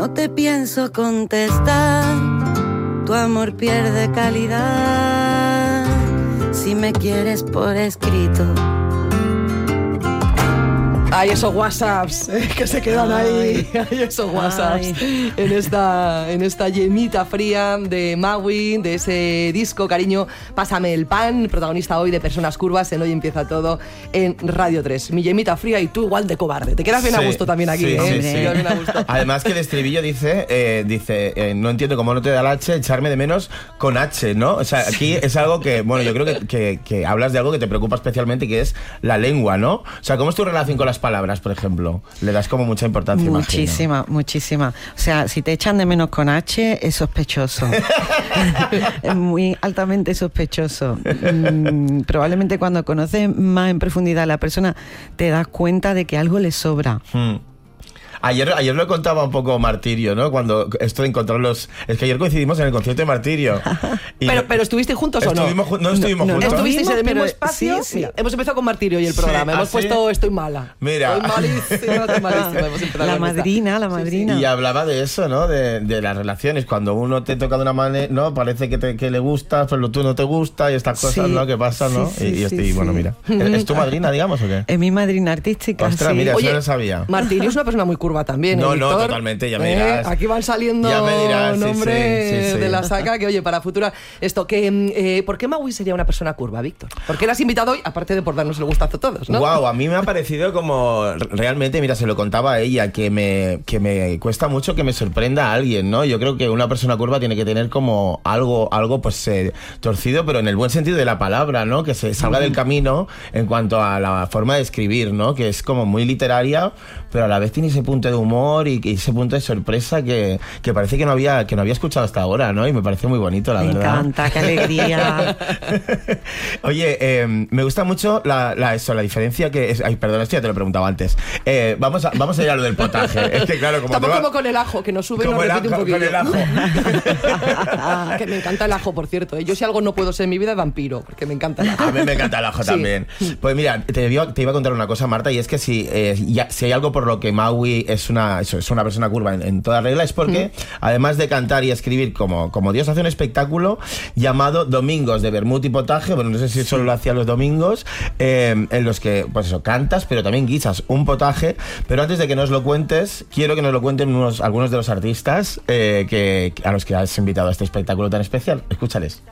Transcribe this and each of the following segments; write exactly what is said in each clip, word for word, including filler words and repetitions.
no te pienso contestar. Tu amor pierde calidad si me quieres por escrito. Hay esos WhatsApps eh, que se quedan ahí. Hay esos WhatsApps en esta, en esta llenita fría de Maui, de ese disco, cariño, Pásame el pan, protagonista hoy de Personas Curvas en Hoy Empieza Todo en Radio tres. Mi yemita fría y tú igual de cobarde. Te quedas bien sí, a gusto también aquí, sí, ¿eh? Sí, sí. Bien a gusto. Además que el estribillo dice, eh, dice eh, no entiendo cómo no te da el H, echarme de menos con H, ¿no? O sea, aquí es algo que, bueno, yo creo que, que, que hablas de algo que te preocupa especialmente, que es la lengua, ¿no? O sea, ¿cómo es tu relación con las palabras, por ejemplo? Le das como mucha importancia, muchísima, imagino. muchísima. O sea, si te echan de menos con H, es sospechoso. Es muy altamente sospechoso. Mm, probablemente cuando conoces más en profundidad a la persona, te das cuenta de que algo le sobra. Hmm. Ayer, ayer lo contaba un poco Martirio, ¿no? Cuando esto de encontrarlos... Es que ayer coincidimos en el concierto de Martirio. pero, pero ¿estuvisteis juntos o no? Ju- no estuvimos no, juntos. No, ¿estuvisteis en el mismo pero, espacio? Sí, sí. Mira, hemos empezado con Martirio y el programa. Sí, hemos ¿ah, puesto sí? Estoy mala. Mira. Estoy malísima, estoy malísima. Hemos empezado la con madrina, esta. la madrina. Sí, sí. Y hablaba de eso, ¿no? De, de las relaciones. Cuando uno te toca de una manera, ¿no? Parece que, te, que le gusta, pero tú no te gusta y estas cosas, sí, ¿no? Que pasan, ¿no? Sí, y, y, sí, estoy, sí. bueno, mira. ¿Es tu madrina, digamos, o qué? Es mi madrina artística. Ostras, sí. mira, Oye, eso no lo sabía. Martirio es una persona muy curva también, ¿eh, No, no, Víctor? totalmente, ya me ¿Eh? dirás. Aquí van saliendo Ya me dirás, sí, nombres sí, sí, sí. de la saca que, oye, para futura... Esto, que eh, ¿por qué Maui sería una persona curva, Víctor? ¿Por qué la has invitado hoy? Aparte de por darnos el gustazo a todos, ¿no? Wow, a mí me ha parecido como... Realmente, mira, se lo contaba a ella, que me, que me cuesta mucho que me sorprenda a alguien, ¿no? Yo creo que una persona curva tiene que tener como algo, algo pues, eh, torcido, pero en el buen sentido de la palabra, ¿no? Que se salga del camino en cuanto a la forma de escribir, ¿no? Que es como muy literaria, pero a la vez tiene ese punto de humor y, y ese punto de sorpresa que, que parece que no había que no había escuchado hasta ahora, ¿no? Y me parece muy bonito, la me verdad. Me encanta, qué alegría. Oye, eh, me gusta mucho la, la, eso, la diferencia que es... Ay, perdón, esto ya te lo he preguntado antes. Eh, vamos, a, vamos a ir a lo del potaje. Es que claro, como... Estamos va... como con el ajo, que nos sube y nos repite un poquillo. Con el ajo. Que me encanta el ajo, por cierto. ¿eh? Yo si algo no puedo ser en mi vida es vampiro, porque me encanta el ajo. A mí me encanta el ajo sí. también. Pues mira, te iba, te iba a contar una cosa, Marta, y es que si, eh, ya, si hay algo por lo que Maui es una, eso, es una persona curva en, en toda regla, es porque, mm. además de cantar y escribir como, como Dios, hace un espectáculo llamado Domingos de Vermut y Potaje. Bueno, no sé si solo lo hacía los domingos, eh, en los que, pues eso, cantas, pero también guisas un potaje. Pero antes de que nos lo cuentes, quiero que nos lo cuenten unos, algunos de los artistas eh, que, a los que has invitado a este espectáculo tan especial. Escúchales.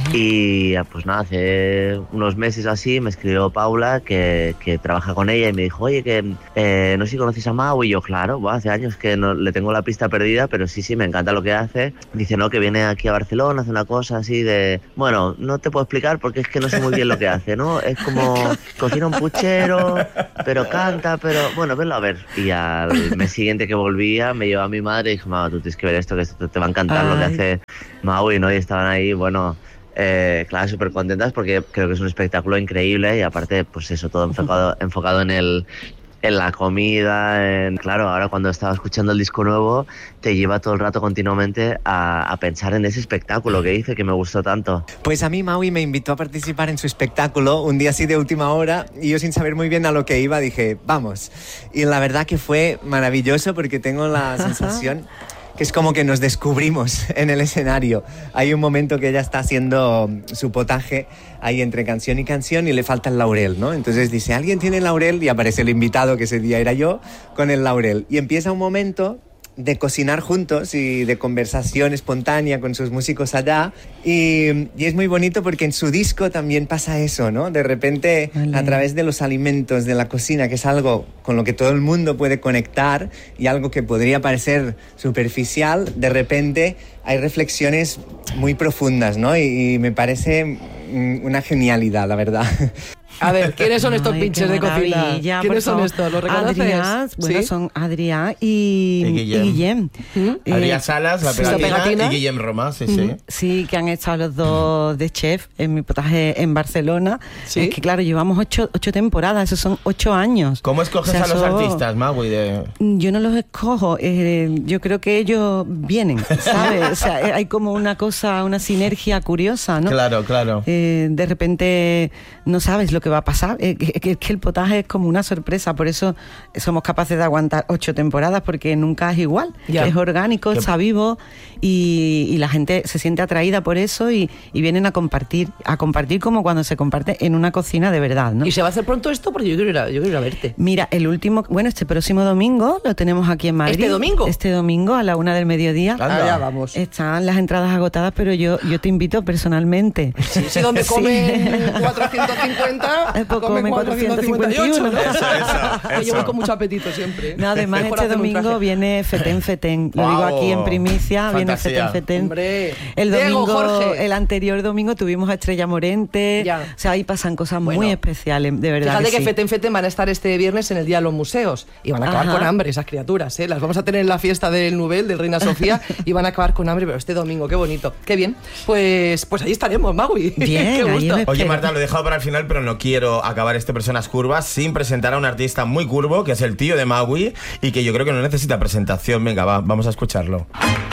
Y pues nada, hace unos meses así me escribió Paula, que, que trabaja con ella, y me dijo, oye, que eh, no sé si conoces a Mau. Y yo, claro, bueno, hace años que no, le tengo la pista perdida, pero sí, sí, me encanta lo que hace. Dice, no, que viene aquí a Barcelona, hace una cosa así de... Bueno, no te puedo explicar porque es que no sé muy bien lo que hace, ¿no? Es como cocina un puchero, pero canta, pero... Bueno, venlo a ver. Y al mes siguiente que volvía, me llevó a mi madre y dijo, mamá, tú tienes que ver esto, que esto te va a encantar. Ay. Lo que hace Mau. Y no, y estaban ahí, bueno... Eh, claro, súper contentas porque creo que es un espectáculo increíble y aparte, pues eso, todo enfocado, enfocado en el en la comida, en, claro, ahora cuando estaba escuchando el disco nuevo te lleva todo el rato continuamente a, a pensar en ese espectáculo que hice, que me gustó tanto. Pues a mí Maui me invitó a participar en su espectáculo un día así de última hora y yo sin saber muy bien a lo que iba dije, vamos. Y la verdad que fue maravilloso porque tengo la sensación... que es como que nos descubrimos en el escenario. Hay un momento que ella está haciendo su potaje ahí entre canción y canción y le falta el laurel, ¿no? Entonces dice, ¿alguien tiene laurel? Y aparece el invitado, que ese día era yo, con el laurel. Y empieza un momento de cocinar juntos y de conversación espontánea con sus músicos allá y, y es muy bonito porque en su disco también pasa eso, ¿no? De repente, vale. A través de los alimentos, de la cocina, que es algo con lo que todo el mundo puede conectar y algo que podría parecer superficial, de repente hay reflexiones muy profundas, ¿no? Y, y me parece una genialidad, la verdad. A ver, ¿quiénes son estos Ay, pinches de cocina? ¿Quiénes son estos? ¿Los reconoces? Adrián, bueno, ¿sí? Son Adrián y, y Guillem. Y Guillem. ¿Mm? Eh, Adrián Salas, la pegatina, pegatina, y Guillem Roma, sí, sí. Sí, que han estado los dos de chef en mi potaje en Barcelona. ¿Sí? Es que claro, llevamos ocho, ocho temporadas, esos son ocho años. ¿Cómo escoges o sea, a los son... artistas, Maui? De... Yo no los escojo, eh, yo creo que ellos vienen, ¿sabes? O sea, hay como una cosa, una sinergia curiosa, ¿no? Claro, claro. Eh, de repente no sabes lo que que va a pasar. Es que, que, que el potaje es como una sorpresa, por eso somos capaces de aguantar ocho temporadas, porque nunca es igual. Ya. Es orgánico, Que- está vivo y, y la gente se siente atraída por eso y, y vienen a compartir, a compartir como cuando se comparte en una cocina de verdad, ¿no? ¿Y se va a hacer pronto esto? Porque yo quiero ir a, yo quiero ir a verte. Mira, el último, bueno, este próximo domingo lo tenemos aquí en Madrid. ¿Este domingo? Este domingo a la una del mediodía. Anda. Allá vamos. Están las entradas agotadas, pero yo, yo te invito personalmente. Sí, sí, donde Sí. comen cuatrocientos cincuenta, Eh, pues comen comen cuatrocientos cincuenta y ocho, ¿no? Eso, eso, Que yo voy eso. con mucho apetito siempre. No, además Mejor este hacer un domingo traje. viene Fetén Fetén. Lo digo Guau, aquí en primicia, viene fantasía. Fetén Fetén. Hombre. El Diego, domingo, Jorge. el anterior domingo tuvimos a Estrella Morente. Ya. O sea, ahí pasan cosas Bueno. muy especiales, de verdad. Fíjate que, sí. Feten Feten van a estar este viernes en el Día de los Museos y van a acabar Ajá. con hambre esas criaturas, ¿eh? Las vamos a tener en la fiesta del Nubel, del Reina Sofía, y van a acabar con hambre, pero este domingo, qué bonito, qué bien. Pues, pues ahí estaremos, Magui. Bien, qué ahí gusto. os Oye, Pero- Marta, lo he dejado para el final, pero no quiero acabar este Personas Curvas sin presentar a un artista muy curvo, que es el tío de Maui, y que yo creo que no necesita presentación. Venga, va, vamos a escucharlo.